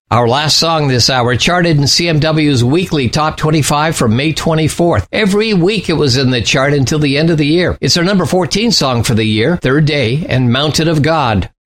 Our last song this hour charted in CMW's weekly Top 25 from May 24th. Every week it was in the chart until the end of the year. It's our number 14 song for the year, Third Day, and Mountain of God.